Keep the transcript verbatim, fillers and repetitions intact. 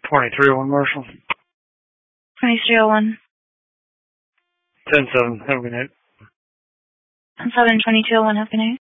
twenty-three oh one Marshall. twenty-three oh one. ten seven. Have a good night. ten seven twenty-two oh one. Have a good night.